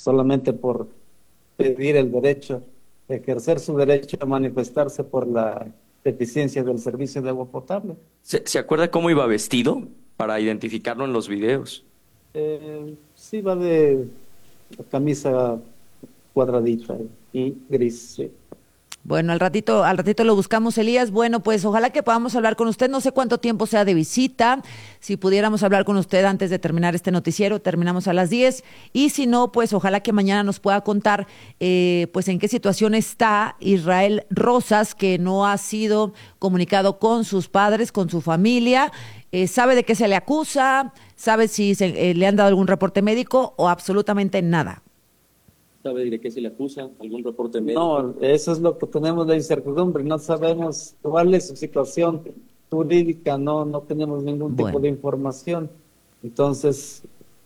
solamente por pedir el derecho, ejercer su derecho a manifestarse por la deficiencia del servicio de agua potable. ¿Se acuerda cómo iba vestido para identificarlo en los videos? Sí, va de camisa cuadradita y gris, sí. Bueno, al ratito lo buscamos, Elías. Bueno, pues ojalá que podamos hablar con usted. No sé cuánto tiempo sea de visita. Si pudiéramos hablar con usted antes de terminar este noticiero, terminamos a las 10. Y si no, pues ojalá que mañana nos pueda contar, pues en qué situación está Israel Rosas, que no ha sido comunicado con sus padres, con su familia. ¿Sabe de qué se le acusa? ¿Sabe si le han dado algún reporte médico o absolutamente nada? ¿Sabe de qué se le acusa? ¿Algún reporte médico? No, eso es lo que tenemos la incertidumbre, no sabemos cuál es su situación jurídica, no tenemos ningún tipo Bueno. de información. Entonces,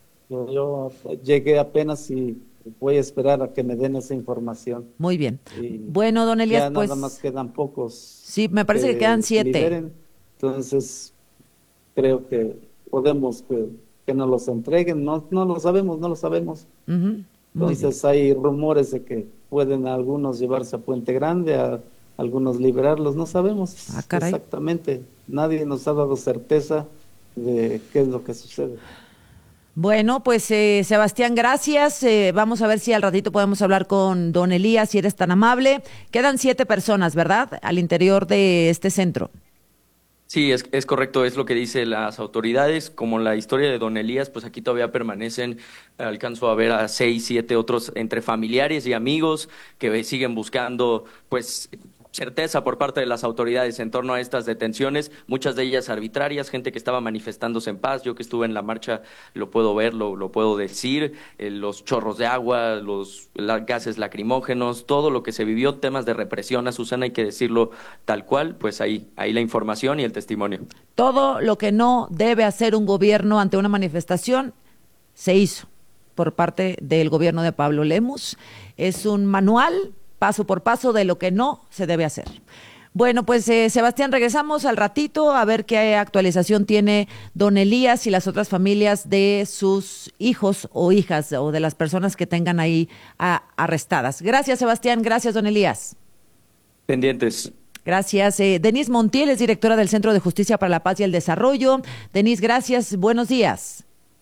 yo llegué apenas y voy a esperar a que me den esa información. Muy bien. Y Bueno, don Elías, ya pues nada más quedan pocos sí, me parece que quedan que 7. liberen. Entonces, creo que podemos que nos los entreguen. No lo sabemos, no lo sabemos. Ujú. Muy bien. Entonces hay rumores de que pueden algunos llevarse a Puente Grande, a algunos liberarlos, no sabemos Ah, caray. exactamente. Nadie nos ha dado certeza de qué es lo que sucede. Bueno, pues Sebastián, gracias. Vamos a ver si al ratito podemos hablar con don Elías, si eres tan amable. Quedan 7 personas, ¿verdad? Al interior de este centro. Sí, es correcto, es lo que dicen las autoridades. Como la historia de Don Elías, pues aquí todavía permanecen, alcanzo a ver a 6, 7 otros entre familiares y amigos que siguen buscando, pues, certeza por parte de las autoridades en torno a estas detenciones, muchas de ellas arbitrarias, gente que estaba manifestándose en paz. Yo que estuve en la marcha lo puedo ver, lo puedo decir, los chorros de agua, los gases lacrimógenos, todo lo que se vivió, temas de represión, Azucena, hay que decirlo tal cual, pues ahí la información y el testimonio. Todo lo que no debe hacer un gobierno ante una manifestación se hizo por parte del gobierno de Pablo Lemus. Es un manual paso por paso de lo que no se debe hacer. Bueno, pues Sebastián, regresamos al ratito a ver qué actualización tiene don Elías y las otras familias de sus hijos o hijas o de las personas que tengan ahí arrestadas. Gracias, Sebastián. Gracias, don Elías. Pendientes. Gracias. Denise Montiel es directora del Centro de Justicia para la Paz y el Desarrollo. Denise, gracias. Buenos días.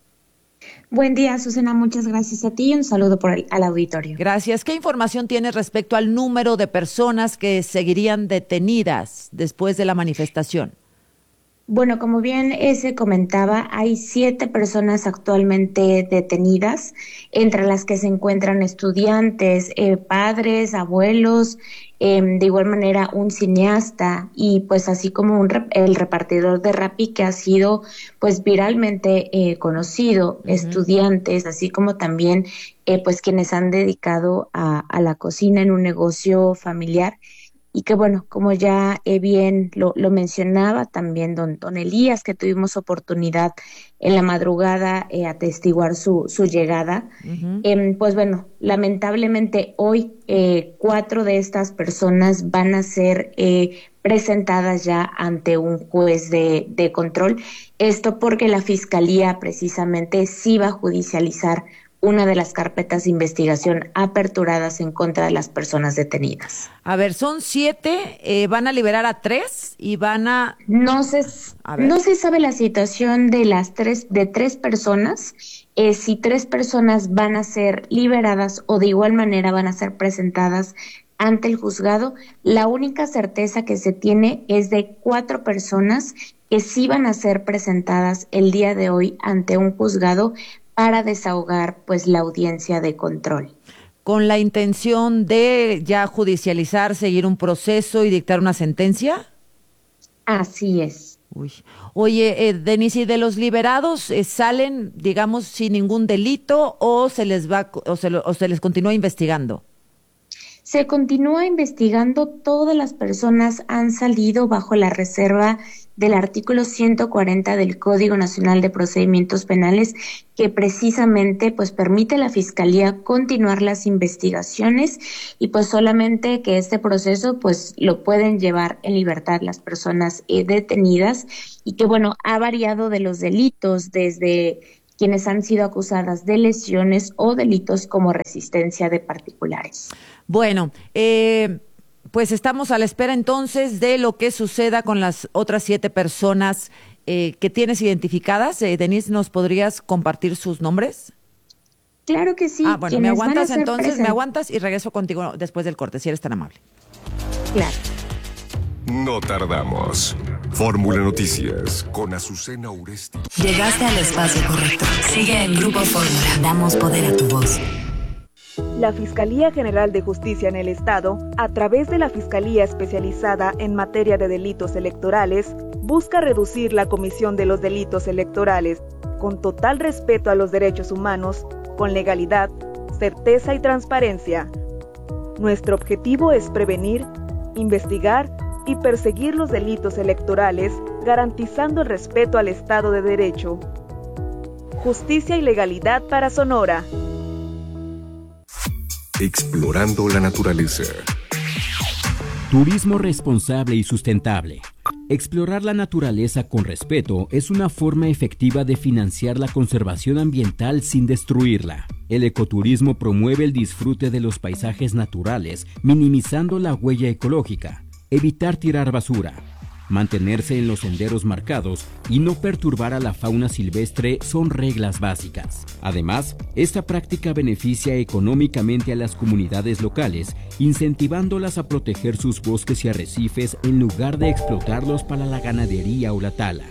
Buen día, Susana. Muchas gracias a ti y un saludo al auditorio. Gracias. ¿Qué información tienes respecto al número de personas que seguirían detenidas después de la manifestación? Bueno, como bien se comentaba, hay 7 personas actualmente detenidas, entre las que se encuentran estudiantes, padres, abuelos, de igual manera un cineasta y pues así como el repartidor de Rappi que ha sido pues viralmente conocido, estudiantes, así como también pues quienes han dedicado a la cocina en un negocio familiar. Y que bueno, como ya bien lo mencionaba también don Elías, que tuvimos oportunidad en la madrugada atestiguar su llegada, pues bueno, lamentablemente hoy 4 de estas personas van a ser presentadas ya ante un juez de control. Esto porque la Fiscalía precisamente sí va a judicializar una de las carpetas de investigación aperturadas en contra de las personas detenidas. A ver, son 7, van a liberar a 3 y van a... No se sabe la situación de las 3 personas, si 3 personas van a ser liberadas o de igual manera van a ser presentadas ante el juzgado. La única certeza que se tiene es de 4 personas que sí van a ser presentadas el día de hoy ante un juzgado para desahogar pues la audiencia de control. ¿Con la intención de ya judicializar, seguir un proceso y dictar una sentencia? Así es. Uy. Oye, Denise, ¿y de los liberados salen, digamos, sin ningún delito o se les va o se les continúa investigando? Se continúa investigando. Todas las personas han salido bajo la reserva del artículo 140 del Código Nacional de Procedimientos Penales, que precisamente pues permite a la Fiscalía continuar las investigaciones y pues solamente que este proceso pues lo pueden llevar en libertad las personas detenidas, y que bueno, ha variado de los delitos desde quienes han sido acusadas de lesiones o delitos como resistencia de particulares. Bueno, pues estamos a la espera entonces de lo que suceda con las otras 7 personas que tienes identificadas. Denise, ¿nos podrías compartir sus nombres? Claro que sí. Bueno, me aguantas entonces, me aguantas y regreso contigo después del corte, si eres tan amable. Claro. No tardamos. Fórmula Noticias con Azucena Uresti. Llegaste al espacio correcto. Sigue en Grupo Fórmula. Damos poder a tu voz. La Fiscalía General de Justicia en el Estado, a través de la Fiscalía Especializada en Materia de Delitos Electorales, busca reducir la comisión de los delitos electorales con total respeto a los derechos humanos, con legalidad, certeza y transparencia. Nuestro objetivo es prevenir, investigar y perseguir los delitos electorales, garantizando el respeto al Estado de Derecho. Justicia y legalidad para Sonora. Explorando la naturaleza. Turismo responsable y sustentable. Explorar la naturaleza con respeto es una forma efectiva de financiar la conservación ambiental sin destruirla. El ecoturismo promueve el disfrute de los paisajes naturales, minimizando la huella ecológica, evitar tirar basura, mantenerse en los senderos marcados y no perturbar a la fauna silvestre son reglas básicas. Además, esta práctica beneficia económicamente a las comunidades locales, incentivándolas a proteger sus bosques y arrecifes en lugar de explotarlos para la ganadería o la tala.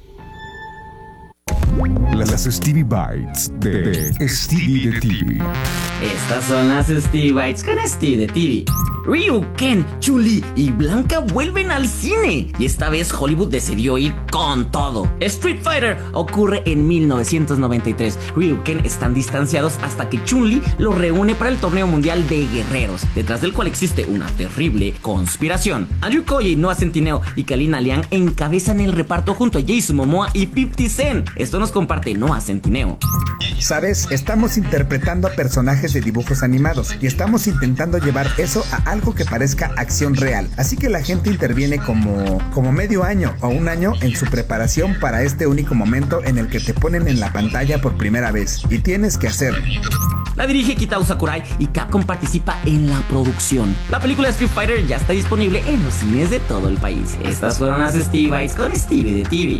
Las Stevie Bites de Stevie de TV. Estas son las Stevie Bites con Stevie de TV. Ryu, Ken, Chun-Li y Blanca vuelven al cine y esta vez Hollywood decidió ir con todo. Street Fighter ocurre en 1993. Ryu y Ken están distanciados hasta que Chun-Li los reúne para el torneo mundial de guerreros, detrás del cual existe una terrible conspiración. Andrew Koji, Noah Centineo y Kalina Liang encabezan el reparto junto a Jason Momoa y 50 Cent. Esto nos comparte Noah Centineo. ¿Sabes? Estamos interpretando a personajes de dibujos animados y estamos intentando llevar eso a algo que parezca acción real. Así que la gente interviene como medio año o un año en su preparación para este único momento en el que te ponen en la pantalla por primera vez. Y tienes que hacerlo. La dirige Kitao Sakurai y Capcom participa en la producción. La película Street Fighter ya está disponible en los cines de todo el país. Estas fueron las Stevie Bites con Stevie de TV.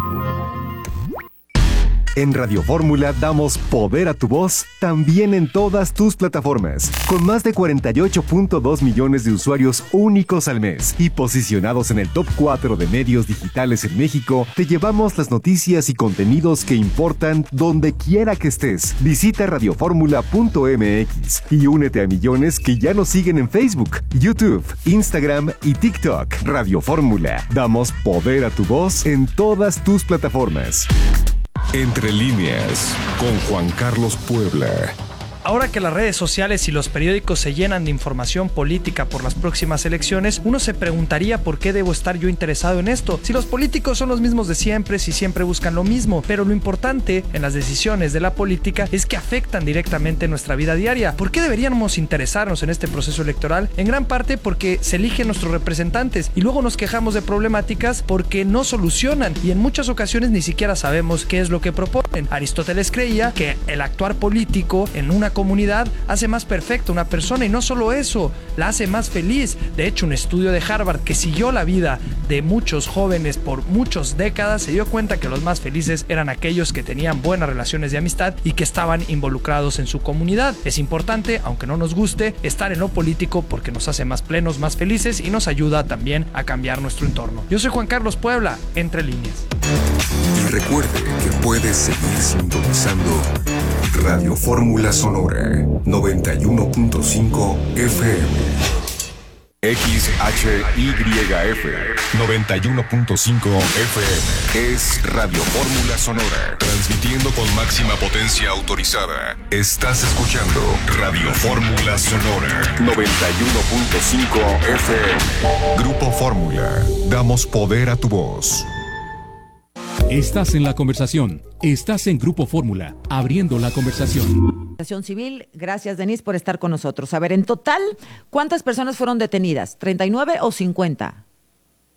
En Radio Fórmula damos poder a tu voz también en todas tus plataformas. Con más de 48.2 millones de usuarios únicos al mes y posicionados en el top 4 de medios digitales en México, te llevamos las noticias y contenidos que importan donde quiera que estés. Visita radioformula.mx y únete a millones que ya nos siguen en Facebook, YouTube, Instagram y TikTok. Radio Fórmula, damos poder a tu voz en todas tus plataformas. Entre líneas, con Juan Carlos Puebla. Ahora que las redes sociales y los periódicos se llenan de información política por las próximas elecciones, uno se preguntaría por qué debo estar yo interesado en esto, si los políticos son los mismos de siempre, si siempre buscan lo mismo. Pero lo importante en las decisiones de la política es que afectan directamente nuestra vida diaria. ¿Por qué deberíamos interesarnos en este proceso electoral? En gran parte porque se eligen nuestros representantes y luego nos quejamos de problemáticas porque no solucionan y en muchas ocasiones ni siquiera sabemos qué es lo que proponen. Aristóteles creía que el actuar político en una comunidad hace más perfecta una persona y no solo eso, la hace más feliz. De hecho, un estudio de Harvard que siguió la vida de muchos jóvenes por muchas décadas se dio cuenta que los más felices eran aquellos que tenían buenas relaciones de amistad y que estaban involucrados en su comunidad. Es importante, aunque no nos guste, estar en lo político porque nos hace más plenos, más felices y nos ayuda también a cambiar nuestro entorno. Yo soy Juan Carlos Puebla, Entre Líneas. Y recuerde que puedes seguir sintonizando Radio Fórmula Sonora 91.5 FM. XHYF 91.5 FM. Es Radio Fórmula Sonora, transmitiendo con máxima potencia autorizada. Estás escuchando Radio Fórmula Sonora 91.5 FM. Grupo Fórmula, damos poder a tu voz. Estás en la conversación. Estás en Grupo Fórmula, abriendo la conversación. Civil, gracias Denise por estar con nosotros. A ver, en total, ¿cuántas personas fueron detenidas? ¿39 o 50?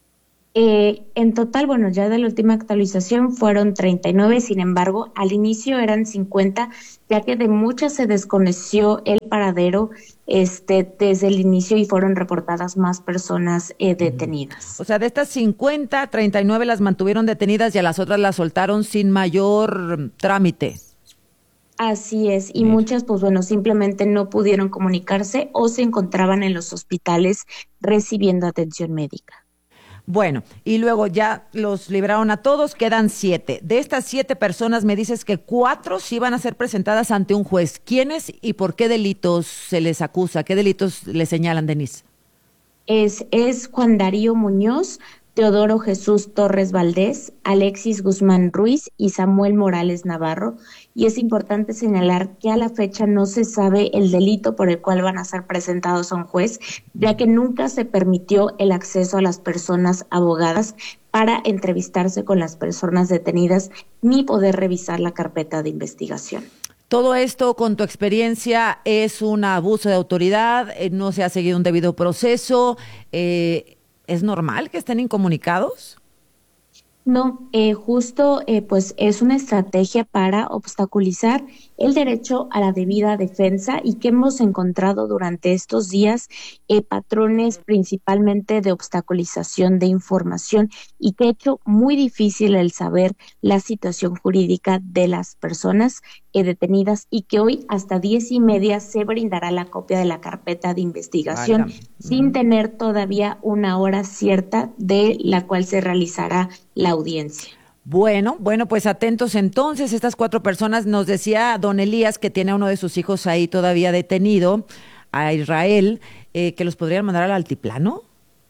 En total, bueno, ya de la última actualización fueron 39, sin embargo, al inicio eran 50, ya que de muchas se desconoció el paradero desde el inicio y fueron reportadas más personas detenidas. O sea, de estas 50, 39 las mantuvieron detenidas y a las otras las soltaron sin mayor trámite. Así es, y muchas, pues bueno, simplemente no pudieron comunicarse o se encontraban en los hospitales recibiendo atención médica. Bueno, y luego ya los libraron a todos, quedan 7. De estas 7 personas me dices que 4 sí van a ser presentadas ante un juez. ¿Quiénes y por qué delitos se les acusa? ¿Qué delitos les señalan, Denise? Es Juan Darío Muñoz, Teodoro Jesús Torres Valdés, Alexis Guzmán Ruiz y Samuel Morales Navarro. Y es importante señalar que a la fecha no se sabe el delito por el cual van a ser presentados a un juez, ya que nunca se permitió el acceso a las personas abogadas para entrevistarse con las personas detenidas ni poder revisar la carpeta de investigación. Todo esto, con tu experiencia, es un abuso de autoridad, no se ha seguido un debido proceso. ¿Es normal que estén incomunicados? No, justo pues es una estrategia para obstaculizar el derecho a la debida defensa y que hemos encontrado durante estos días patrones principalmente de obstaculización de información y que ha hecho muy difícil el saber la situación jurídica de las personas detenidas y que hoy hasta 10:30 se brindará la copia de la carpeta de investigación sin tener todavía una hora cierta de la cual se realizará la audiencia. Bueno, pues atentos entonces, estas 4 personas, nos decía don Elías que tiene a uno de sus hijos ahí todavía detenido, a Israel, que los podrían mandar al altiplano.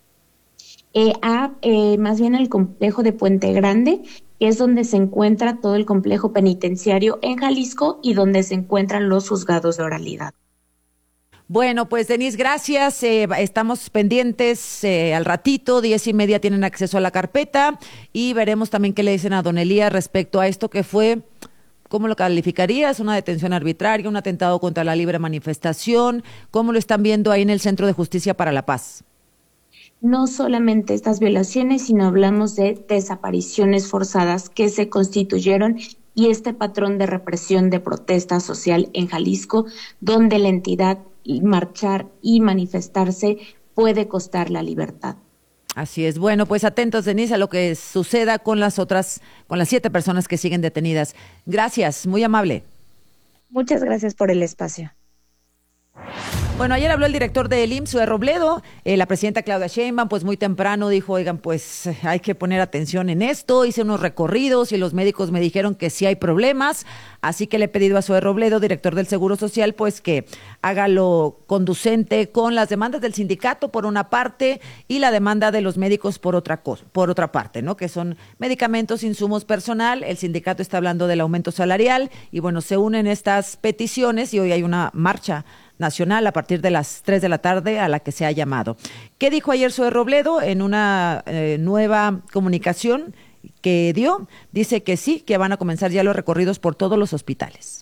Más bien al complejo de Puente Grande, que es donde se encuentra todo el complejo penitenciario en Jalisco y donde se encuentran los juzgados de oralidad. Bueno, pues Denise, gracias. Estamos pendientes al ratito, 10:30 tienen acceso a la carpeta y veremos también qué le dicen a don Elías respecto a esto que fue, ¿cómo lo calificarías? ¿Una detención arbitraria, un atentado contra la libre manifestación? ¿Cómo lo están viendo ahí en el Centro de Justicia para la Paz? No solamente estas violaciones, sino hablamos de desapariciones forzadas que se constituyeron y este patrón de represión de protesta social en Jalisco, donde la entidad marchar y manifestarse puede costar la libertad. Así es. Bueno, pues atentos, Denise, a lo que suceda con las 7 personas que siguen detenidas. Gracias, muy amable. Muchas gracias por el espacio. Bueno, ayer habló el director del IMSS, Zoe Robledo, la presidenta Claudia Sheinbaum, pues muy temprano dijo, oigan, pues hay que poner atención en esto, hice unos recorridos y los médicos me dijeron que sí hay problemas, así que le he pedido a Zoe Robledo, director del Seguro Social, pues que haga lo conducente con las demandas del sindicato por una parte y la demanda de los médicos por otra parte, ¿no? Que son medicamentos, insumos, personal, el sindicato está hablando del aumento salarial y bueno, se unen estas peticiones y hoy hay una marcha nacional a partir de las 3 de la tarde a la que se ha llamado. ¿Qué dijo ayer Zoe Robledo en una nueva comunicación que dio? Dice que sí, que van a comenzar ya los recorridos por todos los hospitales.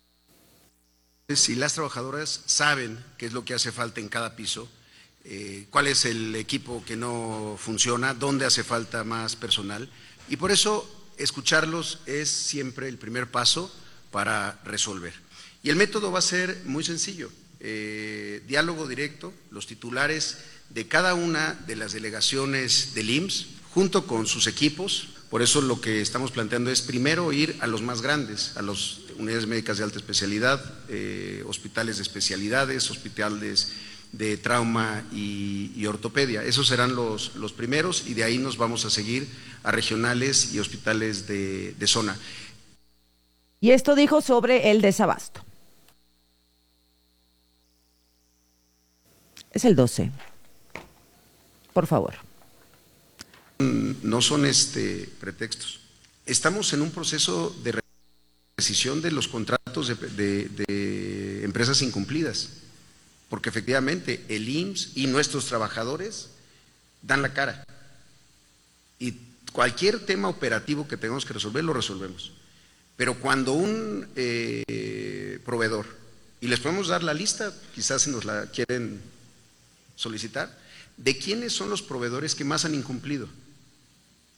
Si las trabajadoras saben qué es lo que hace falta en cada piso, cuál es el equipo que no funciona, dónde hace falta más personal, y por eso escucharlos es siempre el primer paso para resolver. Y el método va a ser muy sencillo, diálogo directo, los titulares de cada una de las delegaciones del IMSS, junto con sus equipos. Por eso lo que estamos planteando es primero ir a los más grandes, a las unidades médicas de alta especialidad, hospitales de especialidades, hospitales de trauma y ortopedia. Esos serán los primeros y de ahí nos vamos a seguir a regionales y hospitales de zona. Y esto dijo sobre el desabasto. Es el 12. Por favor. No son pretextos. Estamos en un proceso de rescisión de los contratos de empresas incumplidas, porque efectivamente el IMSS y nuestros trabajadores dan la cara. Y cualquier tema operativo que tengamos que resolver, lo resolvemos. Pero cuando un proveedor, y les podemos dar la lista, quizás si nos la quieren solicitar, de quiénes son los proveedores que más han incumplido.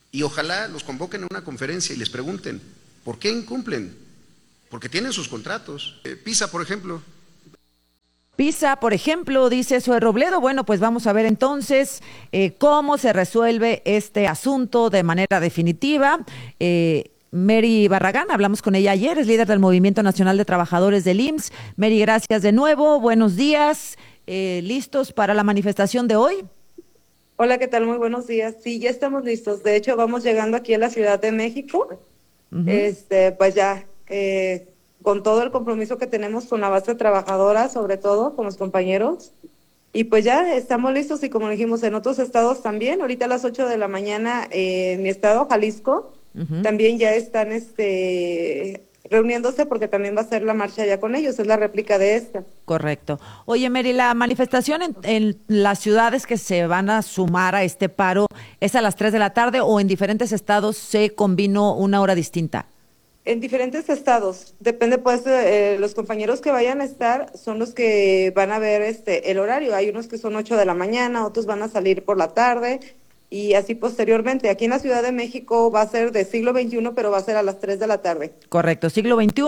Y ojalá los convoquen a una conferencia y les pregunten, ¿por qué incumplen? Porque tienen sus contratos. PISA, por ejemplo. PISA, por ejemplo, dice Zoe Robledo. Bueno, pues vamos a ver entonces cómo se resuelve este asunto de manera definitiva. Mary Barragán, hablamos con ella ayer, es líder del Movimiento Nacional de Trabajadores del IMSS. Mary, gracias de nuevo, buenos días. ¿Listos para la manifestación de hoy? Hola, ¿qué tal? Muy buenos días. Sí, ya estamos listos. De hecho, vamos llegando aquí a la Ciudad de México. Pues ya, con todo el compromiso que tenemos con la base trabajadora, sobre todo con los compañeros. Y pues ya estamos listos y como dijimos, en otros estados también. Ahorita a las 8 de la mañana en mi estado, Jalisco, también ya están reuniéndose porque también va a ser la marcha ya con ellos, es la réplica de esta. Correcto. Oye, Mary, la manifestación en las ciudades que se van a sumar a este paro, ¿es a las 3 de la tarde o en diferentes estados se combinó una hora distinta? En diferentes estados, depende pues, los compañeros que vayan a estar son los que van a ver el horario. Hay unos que son 8 de la mañana, otros van a salir por la tarde y así posteriormente. Aquí en la Ciudad de México va a ser de siglo XXI, pero va a ser a las 3 de la tarde. Correcto, siglo XXI,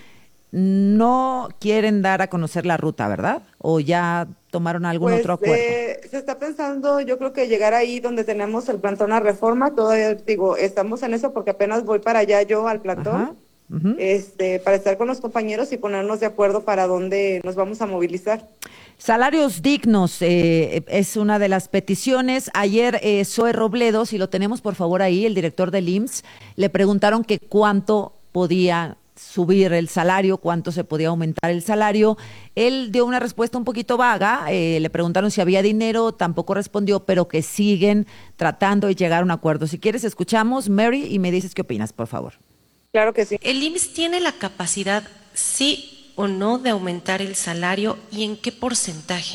no quieren dar a conocer la ruta, ¿verdad? ¿O ya tomaron algún otro acuerdo? Se está pensando, yo creo que llegar ahí donde tenemos el plantón a Reforma, todavía digo, estamos en eso porque apenas voy para allá yo al plantón, para estar con los compañeros y ponernos de acuerdo para dónde nos vamos a movilizar. Salarios dignos es una de las peticiones. Ayer Zoe Robledo, si lo tenemos por favor ahí, el director del IMSS, le preguntaron que cuánto podía subir el salario, cuánto se podía aumentar el salario. Él dio una respuesta un poquito vaga, le preguntaron si había dinero, tampoco respondió, pero que siguen tratando de llegar a un acuerdo. Si quieres escuchamos, Mary, y me dices qué opinas, por favor. Claro que sí. ¿El IMSS tiene la capacidad, sí o no, de aumentar el salario y en qué porcentaje?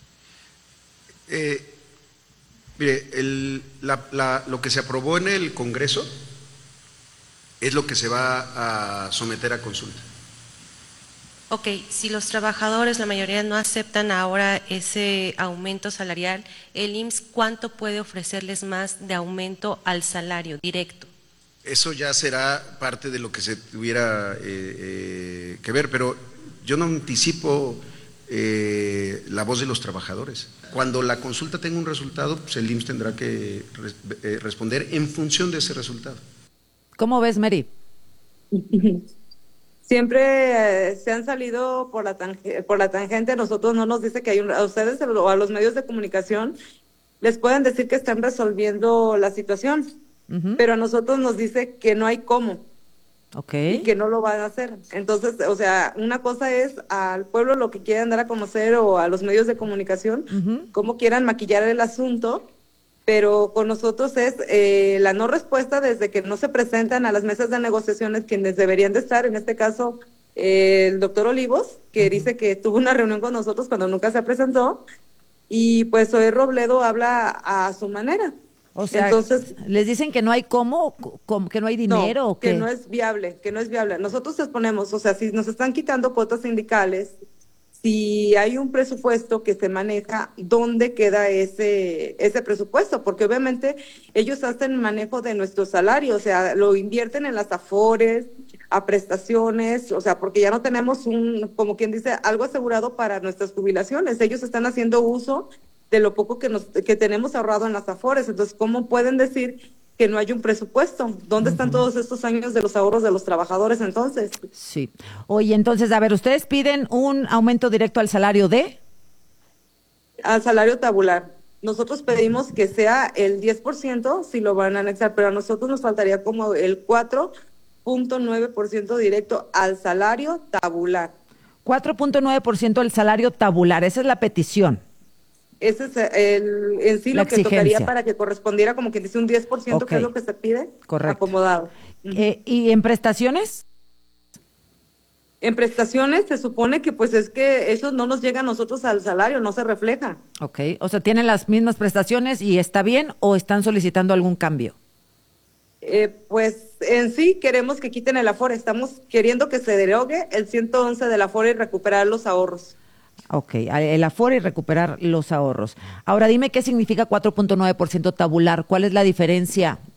Mire, lo que se aprobó en el Congreso es lo que se va a someter a consulta. Ok, si los trabajadores, la mayoría no aceptan ahora ese aumento salarial, ¿el IMSS cuánto puede ofrecerles más de aumento al salario directo? Eso ya será parte de lo que se tuviera que ver, pero yo no anticipo la voz de los trabajadores. Cuando la consulta tenga un resultado, pues el IMSS tendrá que responder en función de ese resultado. ¿Cómo ves, Mary? Siempre se han salido por la tangente. Nosotros no nos dice que a ustedes o a los medios de comunicación les pueden decir que están resolviendo la situación, pero a nosotros nos dice que no hay cómo. Y que no lo van a hacer. Entonces, o sea, una cosa es al pueblo lo que quieran dar a conocer o a los medios de comunicación, cómo quieran maquillar el asunto, pero con nosotros es la no respuesta desde que no se presentan a las mesas de negociaciones quienes deberían de estar, en este caso el doctor Olivos, que dice que tuvo una reunión con nosotros cuando nunca se presentó, y pues Zoe Robledo habla a su manera. O sea, entonces, ¿les dicen que no hay cómo que no hay dinero? No, ¿o qué? que no es viable. Nosotros exponemos, o sea, si nos están quitando cuotas sindicales, si hay un presupuesto que se maneja, ¿dónde queda ese presupuesto? Porque obviamente ellos hacen manejo de nuestro salario, o sea, lo invierten en las afores, a prestaciones, o sea, porque ya no tenemos como quien dice, algo asegurado para nuestras jubilaciones. Ellos están haciendo uso de lo poco que tenemos ahorrado en las afores. Entonces, ¿cómo pueden decir que no hay un presupuesto? ¿Dónde están todos estos años de los ahorros de los trabajadores entonces? Sí. Oye, entonces, a ver, ¿ustedes piden un aumento directo al salario de? Al salario tabular. Nosotros pedimos que sea el 10% si lo van a anexar, pero a nosotros nos faltaría como el 4.9% directo al salario tabular. 4.9% al salario tabular, esa es la petición. Ese es en sí lo que tocaría para que correspondiera como quien dice un 10%, que es lo que se pide. Correcto. Acomodado. ¿Y en prestaciones? En prestaciones se supone que pues es que eso no nos llega a nosotros al salario, no se refleja. Ok, o sea, ¿tienen las mismas prestaciones y está bien o están solicitando algún cambio? Pues en sí queremos que quiten el Afore, estamos queriendo que se derogue el 111 del Afore y recuperar los ahorros. Ok, el Afore y recuperar los ahorros. Ahora dime qué significa 4.9% tabular, ¿cuál es la diferencia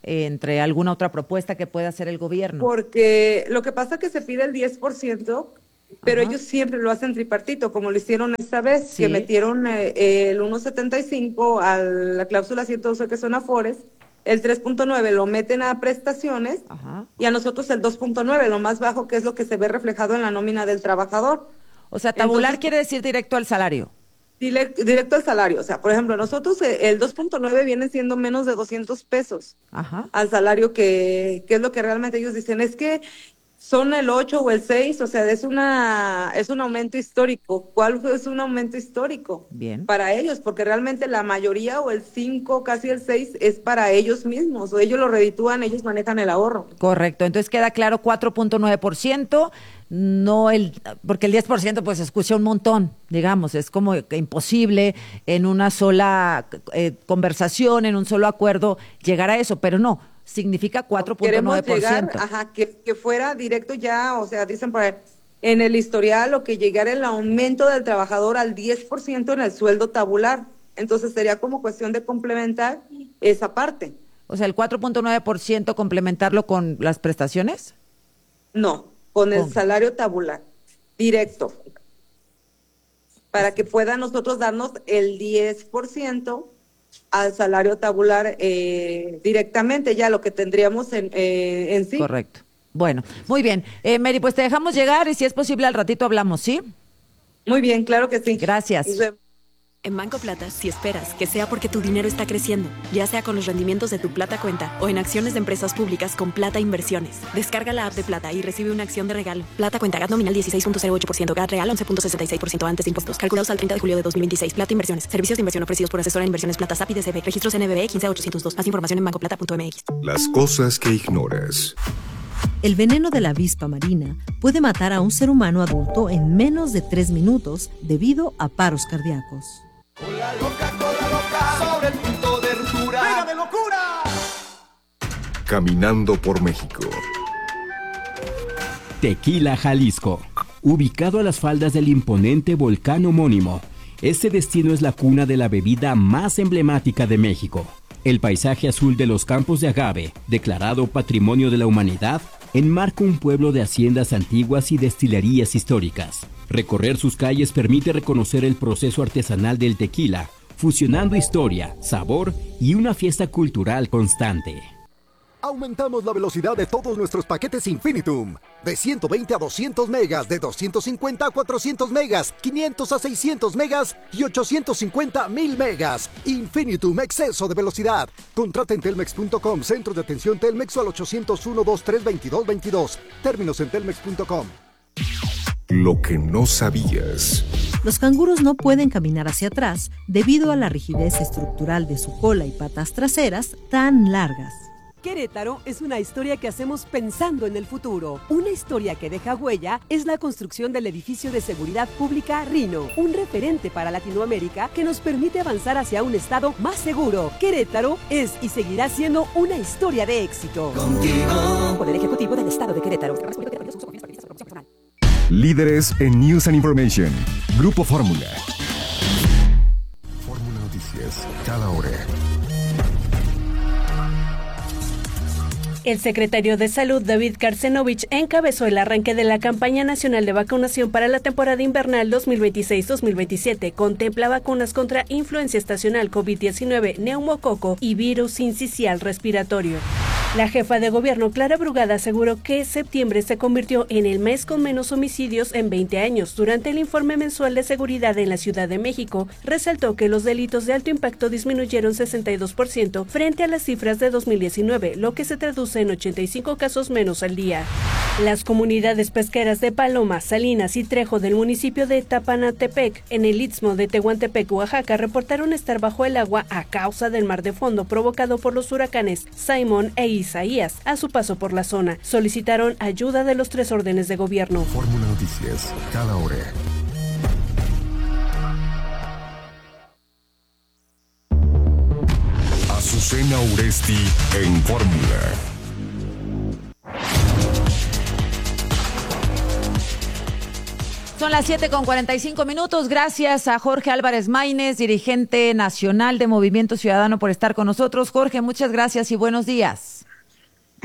entre alguna otra propuesta que pueda hacer el gobierno? Porque lo que pasa es que se pide el 10%, pero ellos siempre lo hacen tripartito, como lo hicieron esta vez, que metieron el 1.75 a la cláusula 112 que son afores, el 3.9 lo meten a prestaciones y a nosotros el 2.9, lo más bajo, que es lo que se ve reflejado en la nómina del trabajador. O sea, tabular quiere decir directo al salario. Directo al salario. O sea, por ejemplo, nosotros el 2.9 viene siendo menos de 200 pesos al salario, que es lo que realmente ellos dicen. Es que son el 8 o el 6, o sea, es un aumento histórico. ¿Cuál es un aumento histórico? Bien. Para ellos, porque realmente la mayoría, o el 5, casi el 6, es para ellos mismos, o ellos lo reditúan, ellos manejan el ahorro. Correcto, entonces queda claro 4.9%, no porque el 10% pues escucha un montón, digamos, es como que imposible en una sola conversación, en un solo acuerdo llegar a eso, pero no, significa 4.9%. Queremos llegar, que fuera directo ya, o sea, dicen por ahí, en el historial, o que llegara el aumento del trabajador al 10% en el sueldo tabular. Entonces sería como cuestión de complementar esa parte. O sea, el 4.9% complementarlo con las prestaciones. No, con el salario tabular, directo, para que pueda nosotros darnos el 10% al salario tabular directamente, ya lo que tendríamos en sí. Correcto. Bueno, muy bien. Mary, pues te dejamos llegar y si es posible al ratito hablamos, ¿sí? Muy bien, claro que sí. Gracias. En Banco Plata, si esperas que sea porque tu dinero está creciendo, ya sea con los rendimientos de tu Plata Cuenta o en acciones de empresas públicas con Plata Inversiones. Descarga la app de Plata y recibe una acción de regalo. Plata Cuenta, GAT nominal 16.08%, GAT real 11.66% antes de impuestos. Calculados al 30 de julio de 2026. Plata Inversiones. Servicios de inversión ofrecidos por Asesora de Inversiones Plata SAPI DCB. Registros NBB 15802. Más información en bancoplata.mx. Las cosas que ignoras. El veneno de la avispa marina puede matar a un ser humano adulto en menos de 3 minutos debido a paros cardíacos. Cola loca, sobre el punto de ruptura. ¡Venga de locura! Caminando por México. Tequila, Jalisco. Ubicado a las faldas del imponente volcán homónimo, este destino es la cuna de la bebida más emblemática de México. El paisaje azul de los campos de agave, declarado Patrimonio de la Humanidad, enmarca un pueblo de haciendas antiguas y destilerías históricas. Recorrer sus calles permite reconocer el proceso artesanal del tequila, fusionando historia, sabor y una fiesta cultural constante. Aumentamos la velocidad de todos nuestros paquetes Infinitum. De 120 a 200 megas, de 250 a 400 megas, 500 a 600 megas y 850 a 1000 megas. Infinitum, exceso de velocidad. Contrata en telmex.com, centro de atención Telmex o al 801-2322-22. Términos en telmex.com. Lo que no sabías. Los canguros no pueden caminar hacia atrás debido a la rigidez estructural de su cola y patas traseras tan largas. Querétaro es una historia que hacemos pensando en el futuro. Una historia que deja huella es la construcción del edificio de seguridad pública Rino, un referente para Latinoamérica que nos permite avanzar hacia un estado más seguro. Querétaro es y seguirá siendo una historia de éxito. Contigo. Poder Ejecutivo del Estado de Querétaro. Líderes en News and Information. Grupo Fórmula. Fórmula Noticias, cada hora. El secretario de Salud, David Karsenovich, encabezó el arranque de la campaña nacional de vacunación para la temporada invernal 2026-2027. Contempla vacunas contra influencia estacional, COVID-19, neumococo y virus sincicial respiratorio. La jefa de gobierno, Clara Brugada, aseguró que septiembre se convirtió en el mes con menos homicidios en 20 años. Durante el informe mensual de seguridad en la Ciudad de México, resaltó que los delitos de alto impacto disminuyeron 62% frente a las cifras de 2019, lo que se traduce en 85 casos menos al día. Las comunidades pesqueras de Paloma, Salinas y Trejo del municipio de Tapanatepec, en el istmo de Tehuantepec, Oaxaca, reportaron estar bajo el agua a causa del mar de fondo provocado por los huracanes Simón e Isaías a su paso por la zona. Solicitaron ayuda de los 3 órdenes de gobierno. Fórmula Noticias, cada hora. Azucena Uresti en Fórmula. Son las 7:45. Gracias a Jorge Álvarez Maínez, dirigente nacional de Movimiento Ciudadano, por estar con nosotros. Jorge, muchas gracias y buenos días.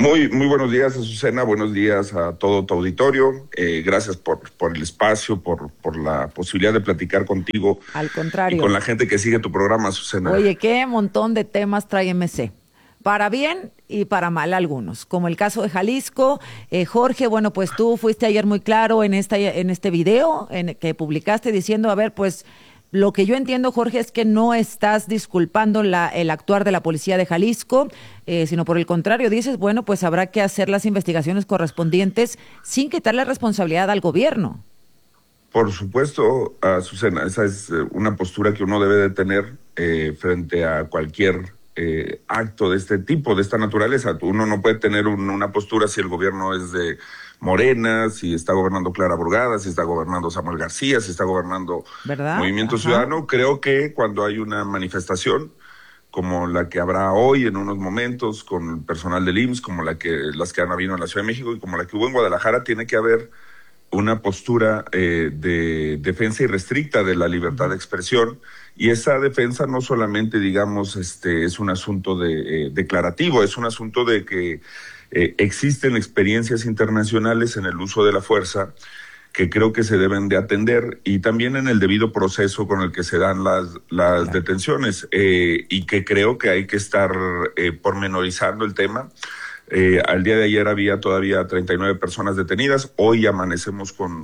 Muy buenos días, Azucena, buenos días a todo tu auditorio. Gracias por el espacio, por la posibilidad de platicar contigo. Al contrario. Y con la gente que sigue tu programa, Azucena. Oye, qué montón de temas trae MC. Para bien y para mal algunos, como el caso de Jalisco. Jorge, bueno, pues tú fuiste ayer muy claro en este video que publicaste diciendo, a ver, pues lo que yo entiendo, Jorge, es que no estás disculpando el actuar de la policía de Jalisco, sino por el contrario, dices, bueno, pues habrá que hacer las investigaciones correspondientes sin quitarle responsabilidad al gobierno. Por supuesto, Azucena, esa es una postura que uno debe de tener frente a cualquier acto de este tipo, de esta naturaleza. Uno no puede tener una postura si el gobierno es de Morena, si está gobernando Clara Burgada, si está gobernando Samuel García, si está gobernando Movimiento Ciudadano. Creo que cuando hay una manifestación como la que habrá hoy en unos momentos con el personal del IMSS, como las que han habido en la Ciudad de México y como la que hubo en Guadalajara, tiene que haber una postura de defensa irrestricta de la libertad de expresión, y esa defensa no solamente, digamos, es un asunto declarativo, es un asunto de que existen experiencias internacionales en el uso de la fuerza que creo que se deben de atender, y también en el debido proceso con el que se dan las detenciones, y que creo que hay que estar pormenorizando el tema. Al día de ayer había todavía 39 personas detenidas, hoy amanecemos con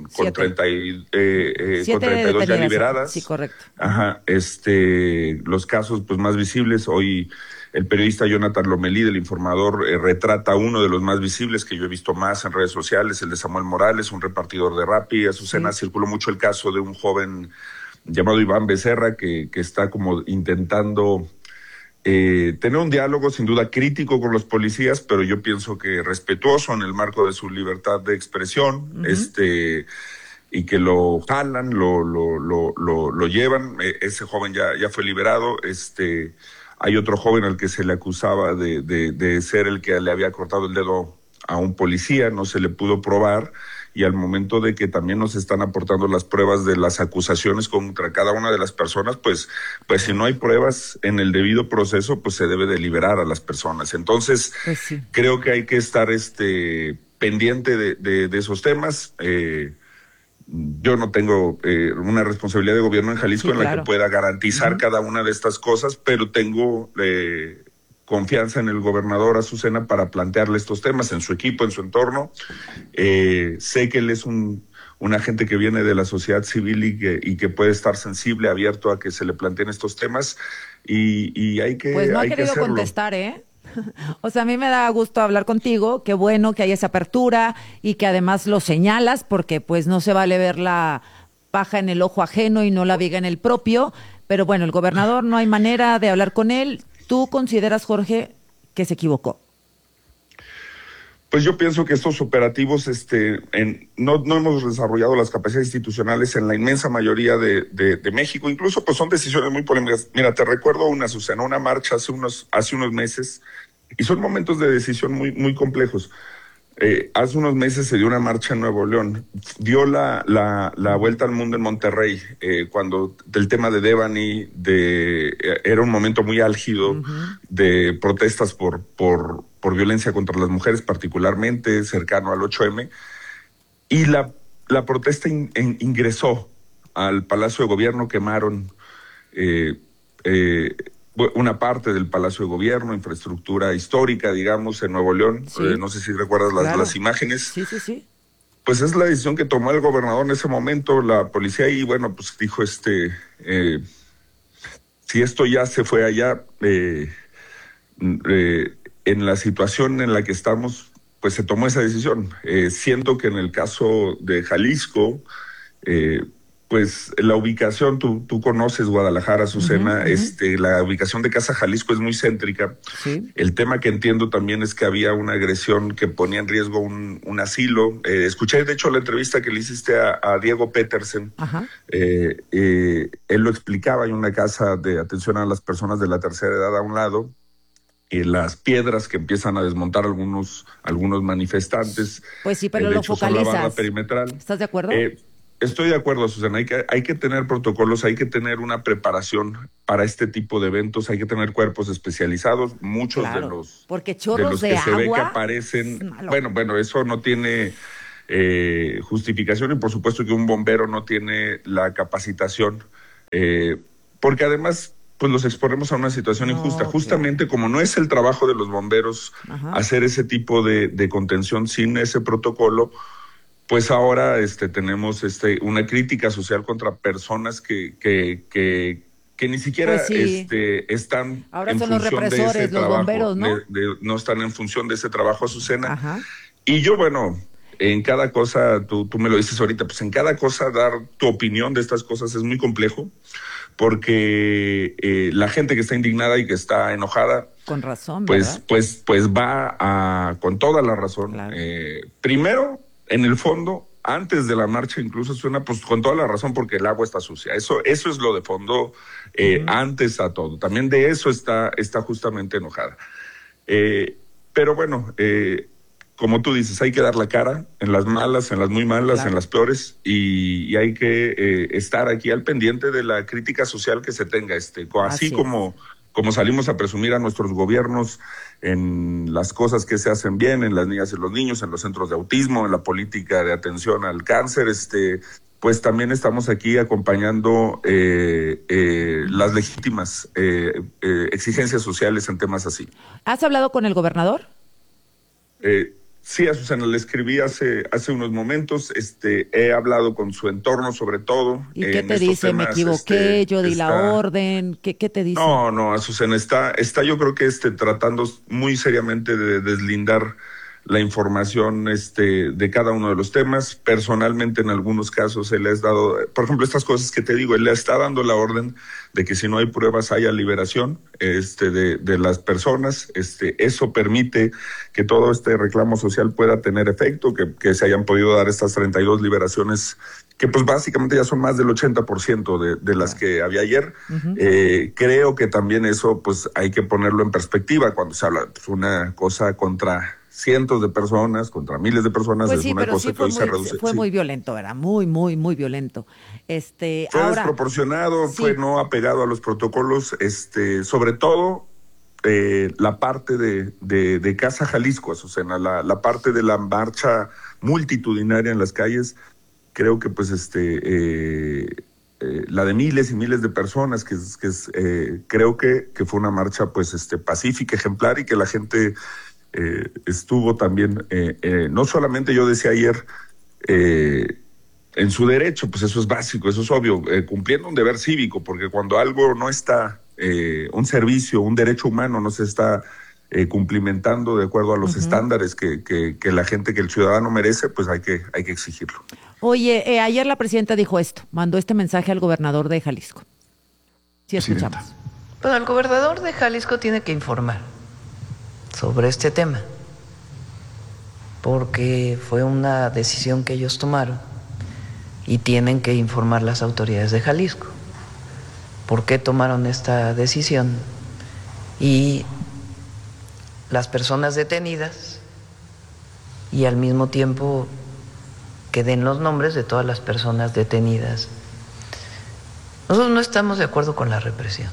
32 ya liberadas. Sí, correcto. Ajá, los casos pues más visibles, hoy el periodista Jonathan Lomelí del Informador retrata uno de los más visibles que yo he visto más en redes sociales, el de Samuel Morales, un repartidor de Rappi. Azucena, circuló mucho el caso de un joven llamado Iván Becerra que está como intentando tener un diálogo sin duda crítico con los policías, pero yo pienso que respetuoso en el marco de su libertad de expresión, y que lo jalan, lo llevan. Ese joven ya fue liberado. Hay otro joven al que se le acusaba de ser el que le había cortado el dedo a un policía, no se le pudo probar, y al momento de que también nos están aportando las pruebas de las acusaciones contra cada una de las personas, pues si no hay pruebas en el debido proceso, pues se debe de liberar a las personas. Entonces, creo que hay que estar pendiente de esos temas. Yo no tengo una responsabilidad de gobierno en Jalisco en la que pueda garantizar cada una de estas cosas, pero tengo confianza en el gobernador Azucena para plantearle estos temas en su equipo, en su entorno. Sé que él es un agente que viene de la sociedad civil y que puede estar sensible, abierto a que se le planteen estos temas, y hay que Pues no ha hay que querido hacerlo. contestar, O sea, a mí me da gusto hablar contigo, qué bueno que hay esa apertura y que además lo señalas, porque pues no se vale ver la paja en el ojo ajeno y no la viga en el propio, pero bueno, el gobernador no hay manera de hablar con él. ¿Tú consideras, Jorge, que se equivocó? Pues yo pienso que estos operativos no hemos desarrollado las capacidades institucionales en la inmensa mayoría de México. Incluso pues son decisiones muy polémicas. Mira, te recuerdo una marcha hace unos meses, y son momentos de decisión muy, muy complejos. Hace unos meses se dio una marcha en Nuevo León, dio la vuelta al mundo en Monterrey, cuando el tema de Devani era un momento muy álgido de protestas por violencia contra las mujeres, particularmente cercano al 8M, y la protesta ingresó al Palacio de Gobierno, quemaron una parte del Palacio de Gobierno, infraestructura histórica, digamos, en Nuevo León. No sé si recuerdas las imágenes. Sí. Pues es la decisión que tomó el gobernador en ese momento, la policía, y bueno, pues dijo, si esto ya se fue allá, en la situación en la que estamos, pues se tomó esa decisión. Siento que en el caso de Jalisco, pues la ubicación, tú conoces Guadalajara, Azucena, la ubicación de Casa Jalisco es muy céntrica. El tema que entiendo también es que había una agresión que ponía en riesgo un asilo. Escuché, de hecho, la entrevista que le hiciste a Diego Petersen. Él lo explicaba, hay una casa de atención a las personas de la tercera edad a un lado, y las piedras que empiezan a desmontar algunos manifestantes. Pues sí, pero lo son la barra focalizas. perimetral. ¿Estás de acuerdo? Estoy de acuerdo, Susana, hay que tener protocolos, hay que tener una preparación para este tipo de eventos, hay que tener cuerpos especializados, muchos Claro, de los porque chorros que de se ve que agua, aparecen, malo. bueno, eso no tiene justificación, y por supuesto que un bombero no tiene la capacitación, porque además pues los exponemos a una situación injusta, justamente como no es el trabajo de los bomberos hacer ese tipo de contención sin ese protocolo. Pues ahora tenemos una crítica social contra personas que ni siquiera Pues sí. están Ahora en son los función de ese represores, los trabajo, bomberos, ¿no? no están en función de ese trabajo, Azucena. Ajá. Y yo, bueno, en cada cosa, tú me lo dices ahorita, pues en cada cosa dar tu opinión de estas cosas es muy complejo, porque la gente que está indignada y que está enojada, Con razón, pues ¿verdad? con toda la razón. Primero, en el fondo, antes de la marcha incluso suena, pues con toda la razón, porque el agua está sucia. Eso es lo de fondo, antes a todo. También de eso está justamente enojada. Pero bueno, como tú dices, hay que dar la cara en las malas, en las muy malas, en las peores, y hay que estar aquí al pendiente de la crítica social que se tenga. Así como salimos a presumir a nuestros gobiernos en las cosas que se hacen bien, en las niñas y los niños, en los centros de autismo, en la política de atención al cáncer, pues también estamos aquí acompañando las legítimas exigencias sociales en temas así. ¿Has hablado con el gobernador? Sí, a Susana le escribí hace unos momentos, he hablado con su entorno sobre todo. ¿Y qué te dice? Me equivoqué, yo di la orden, ¿qué te dice? No, Azucena, está yo creo que tratando muy seriamente de deslindar la información de cada uno de los temas. Personalmente, en algunos casos, él le ha dado, por ejemplo, estas cosas que te digo, él le está dando la orden de que si no hay pruebas haya liberación de las personas. Eso permite que todo este reclamo social pueda tener efecto, que se hayan podido dar estas 32 liberaciones, que pues básicamente ya son más del 80% de las que había ayer. Creo que también eso pues hay que ponerlo en perspectiva cuando se habla de una cosa contra cientos de personas, contra miles de personas, pues es sí, una pero cosa sí que hoy se reduce. Fue muy violento, ¿verdad? Muy, muy, muy violento. Fue ahora, desproporcionado, sí. Fue no apegado a los protocolos, sobre todo la parte de Casa Jalisco, Azucena, la parte de la marcha multitudinaria en las calles, creo que pues la de miles y miles de personas, creo que fue una marcha pues pacífica, ejemplar, y que la gente estuvo también, no solamente, yo decía ayer, en su derecho, pues eso es básico, eso es obvio, cumpliendo un deber cívico, porque cuando algo no está, un servicio, un derecho humano no se está cumplimentando de acuerdo a los estándares que la gente, que el ciudadano merece, pues hay que exigirlo. Oye, ayer la presidenta dijo esto, mandó este mensaje al gobernador de Jalisco. Sí, escuchamos. Bueno, el gobernador de Jalisco tiene que informar sobre este tema, porque fue una decisión que ellos tomaron y tienen que informar las autoridades de Jalisco por qué tomaron esta decisión, y las personas detenidas, y al mismo tiempo que den los nombres de todas las personas detenidas. Nosotros no estamos de acuerdo con la represión.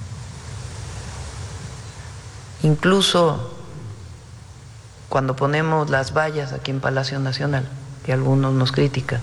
Incluso cuando ponemos las vallas aquí en Palacio Nacional, que algunos nos critican,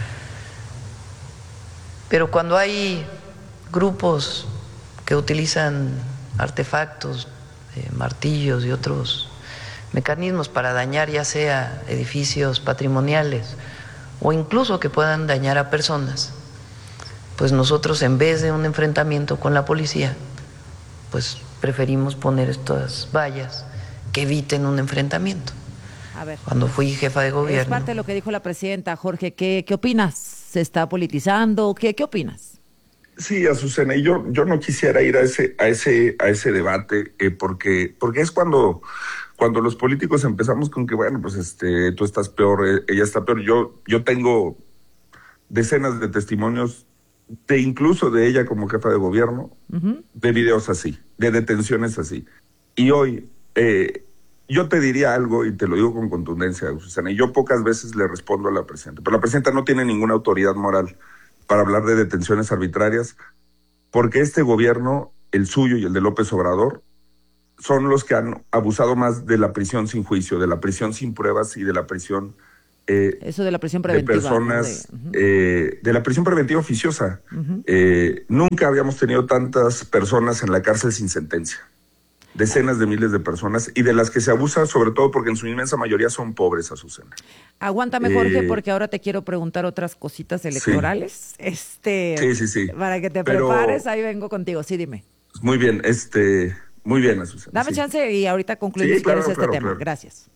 pero cuando hay grupos que utilizan artefactos, martillos y otros mecanismos para dañar ya sea edificios patrimoniales o incluso que puedan dañar a personas, pues nosotros, en vez de un enfrentamiento con la policía, pues preferimos poner estas vallas que eviten un enfrentamiento. A ver, cuando fui jefa de gobierno. Es parte de lo que dijo la presidenta. Jorge, ¿qué opinas? ¿Se está politizando? ¿Qué opinas? Sí, Azucena, y yo no quisiera ir a ese debate, porque es cuando los políticos empezamos con que, bueno, pues tú estás peor, ella está peor. Yo tengo decenas de testimonios incluso de ella como jefa de gobierno, de videos así, de detenciones así. Y hoy yo te diría algo y te lo digo con contundencia, Susana, y yo pocas veces le respondo a la presidenta, pero la presidenta no tiene ninguna autoridad moral para hablar de detenciones arbitrarias, porque este gobierno, el suyo y el de López Obrador, son los que han abusado más de la prisión sin juicio, de la prisión sin pruebas y de la prisión... Eso de la prisión preventiva. De personas, ¿no? De la prisión preventiva oficiosa. Nunca habíamos tenido tantas personas en la cárcel sin sentencia. Decenas de miles de personas, y de las que se abusa, sobre todo porque en su inmensa mayoría son pobres, Azucena. Aguántame, Jorge, porque ahora te quiero preguntar otras cositas electorales. Sí. Para que te prepares, ahí vengo contigo. Sí, dime. Muy bien, muy bien, Azucena. Dame chance y ahorita concluimos claro, este tema. Claro. Gracias.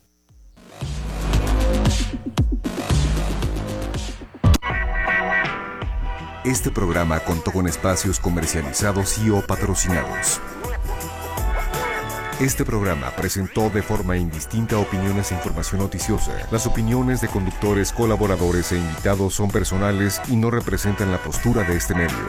Este programa contó con espacios comercializados y o patrocinados. Este programa presentó de forma indistinta opiniones e información noticiosa. Las opiniones de conductores, colaboradores e invitados son personales y no representan la postura de este medio.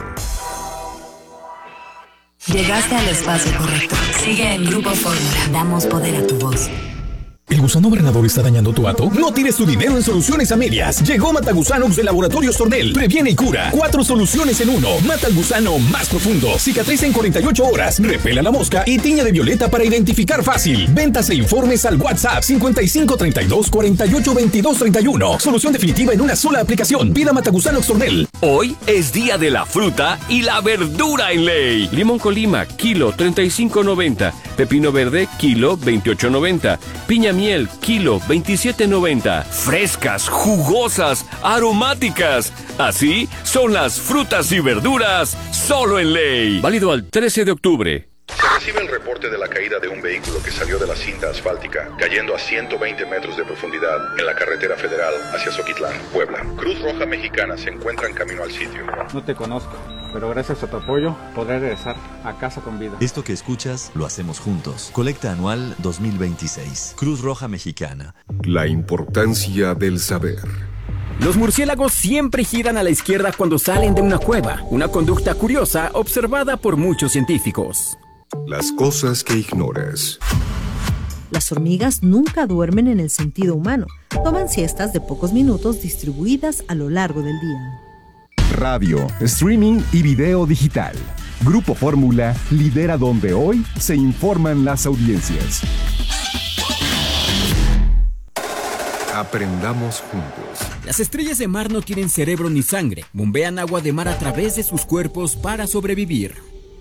Llegaste al espacio correcto. Sigue en Grupo Fórmula. Damos poder a tu voz. ¿El gusano granador está dañando tu hato? No tires tu dinero en soluciones a medias. Llegó Matagusanox de Laboratorios Tornel. Previene y cura. 4 soluciones en 1. Mata al gusano más profundo. Cicatriza en 48 horas. Repela la mosca y tiña de violeta para identificar fácil. Ventas e informes al WhatsApp 5532 48 22 31. Solución definitiva en una sola aplicación. Pida Matagusanox Tornel. Hoy es día de la fruta y la verdura en ley. Limón Colima, kilo 35.90. Pepino verde, kilo 28.90. Piña miel, kilo 27.90. Frescas, jugosas, aromáticas. Así son las frutas y verduras solo en ley. Válido al 13 de octubre. Se recibe el reporte de la caída de un vehículo que salió de la cinta asfáltica, cayendo a 120 metros de profundidad en la carretera federal hacia Zoquitlán, Puebla. Cruz Roja Mexicana se encuentra en camino al sitio. No te conozco, pero gracias a tu apoyo podré regresar a casa con vida. Esto que escuchas lo hacemos juntos. Colecta anual 2026. Cruz Roja Mexicana. La importancia del saber. Los murciélagos siempre giran a la izquierda cuando salen de una cueva, una conducta curiosa observada por muchos científicos. Las cosas que ignoras. Las hormigas nunca duermen en el sentido humano. Toman siestas de pocos minutos distribuidas a lo largo del día. Radio, streaming y video digital. Grupo Fórmula lidera donde hoy se informan las audiencias. Aprendamos juntos. Las estrellas de mar no tienen cerebro ni sangre. Bombean agua de mar a través de sus cuerpos para sobrevivir.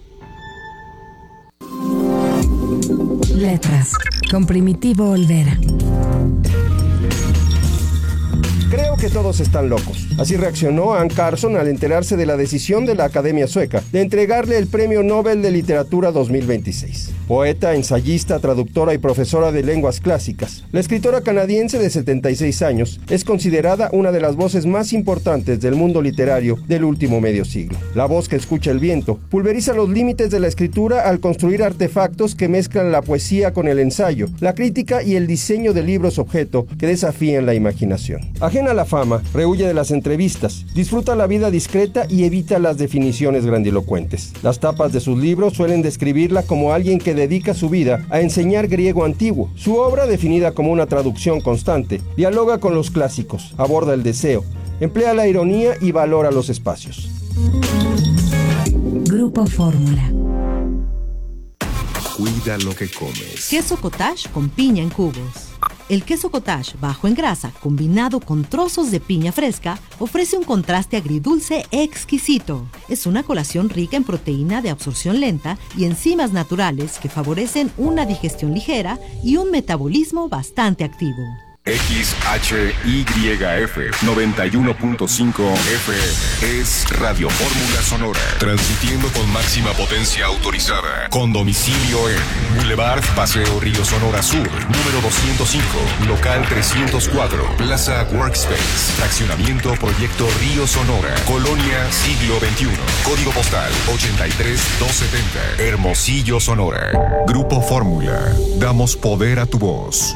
Letras, con Primitivo Olvera. Creo que todos están locos. Así reaccionó Anne Carson al enterarse de la decisión de la Academia Sueca de entregarle el Premio Nobel de Literatura 2026. Poeta, ensayista, traductora y profesora de lenguas clásicas, la escritora canadiense de 76 años es considerada una de las voces más importantes del mundo literario del último medio siglo. La voz que escucha el viento pulveriza los límites de la escritura al construir artefactos que mezclan la poesía con el ensayo, la crítica y el diseño de libros objeto que desafían la imaginación. Ajena a la fama, rehuye de las entrevistas, disfruta la vida discreta y evita las definiciones grandilocuentes. Las tapas de sus libros suelen describirla como alguien que dedica su vida a enseñar griego antiguo. Su obra, definida como una traducción constante, dialoga con los clásicos, aborda el deseo, emplea la ironía y valora los espacios. Grupo Fórmula. Cuida lo que comes. Queso cottage con piña en cubos. El queso cottage bajo en grasa, combinado con trozos de piña fresca, ofrece un contraste agridulce exquisito. Es una colación rica en proteína de absorción lenta y enzimas naturales que favorecen una digestión ligera y un metabolismo bastante activo. XHYF 91.5 FM es Radio Fórmula Sonora, transmitiendo con máxima potencia autorizada, con domicilio en Boulevard Paseo Río Sonora Sur, número 205, local 304, Plaza Workspace, fraccionamiento Proyecto Río Sonora, Colonia Siglo XXI, código postal 83270, Hermosillo, Sonora. Grupo Fórmula, damos poder a tu voz.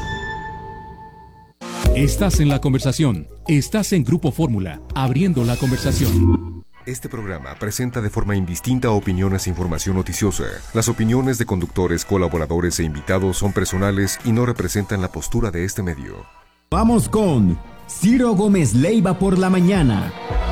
Estás en la conversación. Estás en Grupo Fórmula, abriendo la conversación. Este programa presenta de forma indistinta opiniones e información noticiosa. Las opiniones de conductores, colaboradores e invitados son personales y no representan la postura de este medio. Vamos con Ciro Gómez Leiva por la mañana.